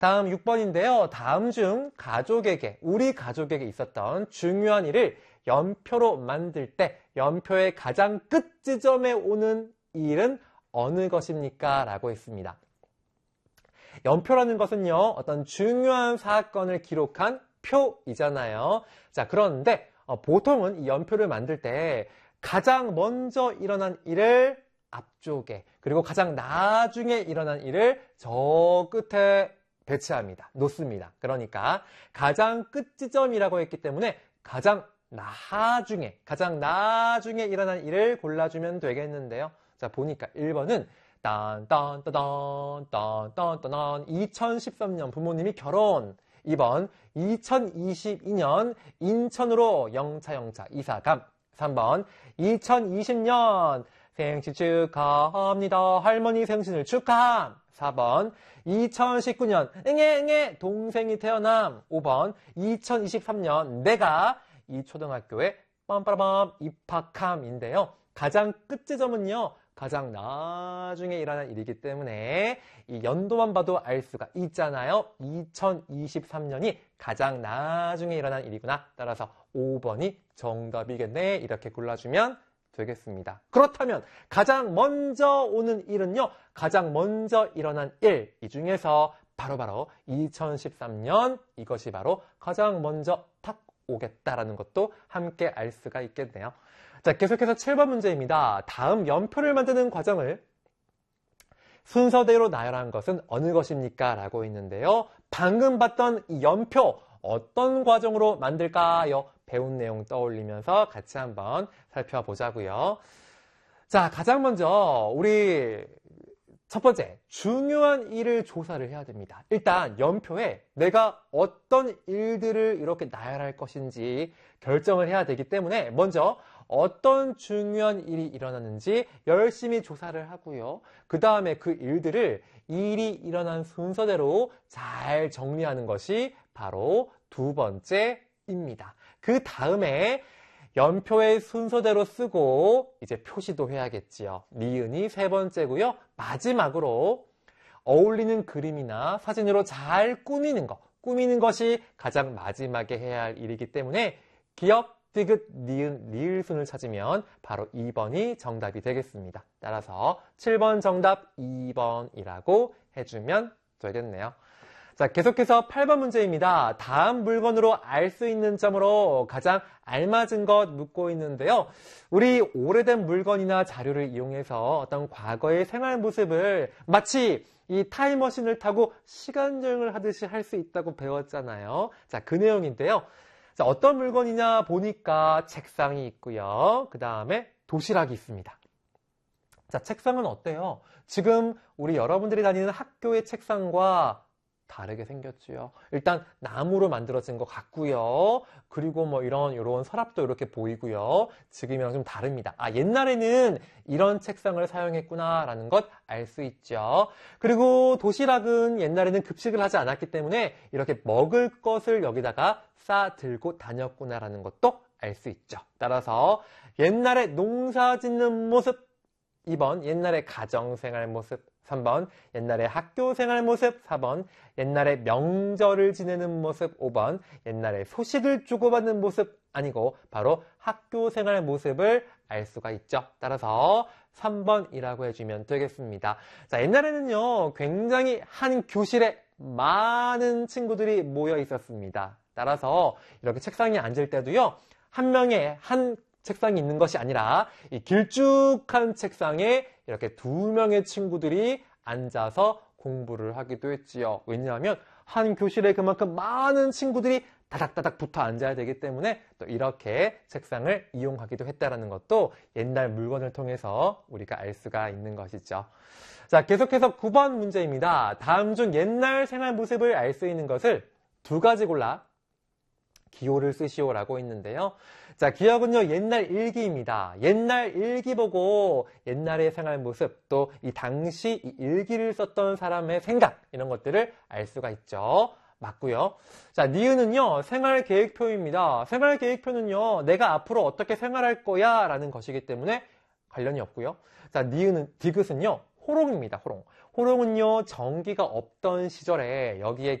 다음 6번인데요. 다음 중 가족에게, 우리 가족에게 있었던 중요한 일을 연표로 만들 때 연표의 가장 끝 지점에 오는 일은 어느 것입니까? 라고 했습니다. 연표라는 것은요, 어떤 중요한 사건을 기록한 표이잖아요. 자, 그런데 보통은 이 연표를 만들 때 가장 먼저 일어난 일을 앞쪽에, 그리고 가장 나중에 일어난 일을 저 끝에 배치합니다. 놓습니다. 그러니까 가장 끝 지점이라고 했기 때문에 가장 나중에 일어난 일을 골라주면 되겠는데요. 자, 보니까 1번은 딴딴따단 2013년 부모님이 결혼. 2번 2022년 인천으로 영차 이사감. 3번 2020년 생신 축하합니다. 할머니 생신을 축하함. 4번 2019년 응애 동생이 태어남. 5번 2023년 내가 이 초등학교에 빰빠라밤 입학함인데요. 가장 끝 지점은요, 가장 나중에 일어난 일이기 때문에 이 연도만 봐도 알 수가 있잖아요. 2023년이 가장 나중에 일어난 일이구나. 따라서 5번이 정답이겠네. 이렇게 골라주면 되겠습니다. 그렇다면 가장 먼저 오는 일은요, 가장 먼저 일어난 일, 이 중에서 바로 2013년, 이것이 바로 가장 먼저 탁 오겠다라는 것도 함께 알 수가 있겠네요. 자, 계속해서 7번 문제입니다. 다음 연표를 만드는 과정을 순서대로 나열한 것은 어느 것입니까? 라고 있는데요. 방금 봤던 이 연표, 어떤 과정으로 만들까요? 배운 내용 떠올리면서 같이 한번 살펴보자고요. 자, 가장 먼저 우리 첫 번째, 중요한 일을 조사를 해야 됩니다. 일단 연표에 내가 어떤 일들을 이렇게 나열할 것인지 결정을 해야 되기 때문에 먼저 어떤 중요한 일이 일어났는지 열심히 조사를 하고요. 그 다음에 그 일들을 일이 일어난 순서대로 잘 정리하는 것이 바로 두 번째입니다. 그 다음에 연표의 순서대로 쓰고 이제 표시도 해야겠지요. 니은이 세 번째고요. 마지막으로 어울리는 그림이나 사진으로 잘 꾸미는 것이 가장 마지막에 해야 할 일이기 때문에 기역, 디귿, 니은, 리을순을 찾으면 바로 2번이 정답이 되겠습니다. 따라서 7번 정답 2번이라고 해주면 되겠네요. 자, 계속해서 8번 문제입니다. 다음 물건으로 알 수 있는 점으로 가장 알맞은 것 묻고 있는데요. 우리 오래된 물건이나 자료를 이용해서 어떤 과거의 생활 모습을 마치 이 타임머신을 타고 시간여행을 하듯이 할 수 있다고 배웠잖아요. 자, 그 내용인데요. 자, 어떤 물건이냐 보니까 책상이 있고요. 그 다음에 도시락이 있습니다. 자, 책상은 어때요? 지금 우리 여러분들이 다니는 학교의 책상과 다르게 생겼지요. 일단 나무로 만들어진 것 같고요. 그리고 뭐 이런 서랍도 이렇게 보이고요. 지금이랑 좀 다릅니다. 아, 옛날에는 이런 책상을 사용했구나라는 것 알 수 있죠. 그리고 도시락은 옛날에는 급식을 하지 않았기 때문에 이렇게 먹을 것을 여기다가 싸 들고 다녔구나라는 것도 알 수 있죠. 따라서 옛날에 농사 짓는 모습, 2번 옛날에 가정생활 모습, 3번 옛날에 학교생활 모습, 4번 옛날에 명절을 지내는 모습, 5번 옛날에 소식을 주고받는 모습 아니고 바로 학교생활 모습을 알 수가 있죠. 따라서 3번이라고 해주면 되겠습니다. 자, 옛날에는요 굉장히 한 교실에 많은 친구들이 모여 있었습니다. 따라서 이렇게 책상에 앉을 때도요 한 명의 한 책상이 있는 것이 아니라 이 길쭉한 책상에 이렇게 두 명의 친구들이 앉아서 공부를 하기도 했지요. 왜냐하면 한 교실에 그만큼 많은 친구들이 다닥다닥 붙어 앉아야 되기 때문에 또 이렇게 책상을 이용하기도 했다는 것도 옛날 물건을 통해서 우리가 알 수가 있는 것이죠. 자, 계속해서 9번 문제입니다. 다음 중 옛날 생활 모습을 알 수 있는 것을 두 가지 골라 기호를 쓰시오라고 있는데요. 자, 기억은요 옛날 일기입니다. 옛날 일기 보고 옛날의 생활 모습 또 이 당시 이 일기를 썼던 사람의 생각 이런 것들을 알 수가 있죠. 맞고요. 자, 니은은요 생활 계획표입니다. 생활 계획표는요 내가 앞으로 어떻게 생활할 거야 라는 것이기 때문에 관련이 없고요. 자, 니은은 디귿은요 호롱입니다. 호롱. 호롱은요, 전기가 없던 시절에 여기에